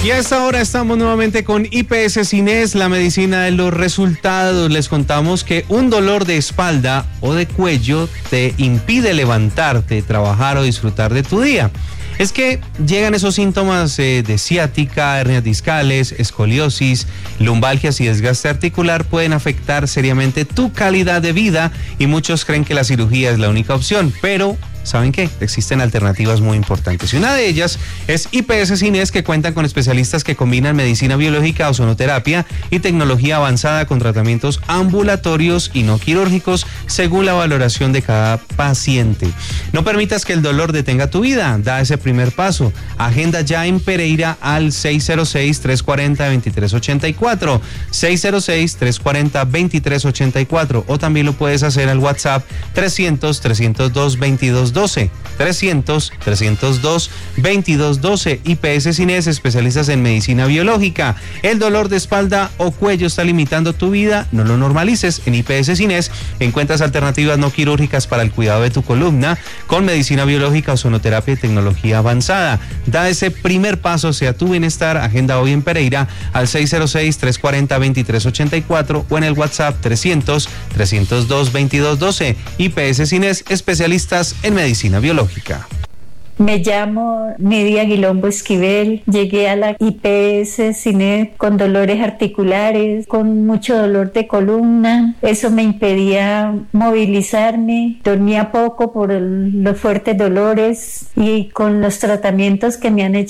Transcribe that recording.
Y a esta hora estamos nuevamente con IPS Cines, la medicina de los resultados. Les contamos que un dolor de espalda o de cuello te impide levantarte, trabajar o disfrutar de tu día. Es que llegan esos síntomas de ciática, hernias discales, escoliosis, lumbalgias y desgaste articular pueden afectar seriamente tu calidad de vida y muchos creen que la cirugía es la única opción, pero ¿saben qué? Existen alternativas muy importantes y una de ellas es IPS Cines, que cuentan con especialistas que combinan medicina biológica, ozonoterapia y tecnología avanzada con tratamientos ambulatorios y no quirúrgicos según la valoración de cada paciente. No permitas que el dolor detenga tu vida, da ese primer paso. Agenda ya en Pereira al 606-340-2384, 606-340-2384 o también lo puedes hacer al WhatsApp 300-302-2212. 300-302-2212. IPS Cines, especialistas en medicina biológica. El dolor de espalda o cuello está limitando tu vida, no lo normalices. En IPS Cines encuentras alternativas no quirúrgicas para el cuidado de tu columna con medicina biológica, ozonoterapia y tecnología avanzada. Da ese primer paso hacia tu bienestar. Agenda hoy en Pereira al 606-340-2384 o en el WhatsApp 300-302-2212. IPS Cines, especialistas en medicina biológica. Me llamo Nidia Guilombo Esquivel, llegué a la IPS Cines con dolores articulares, con mucho dolor de columna, eso me impedía movilizarme, dormía poco por los fuertes dolores y con los tratamientos que me han hecho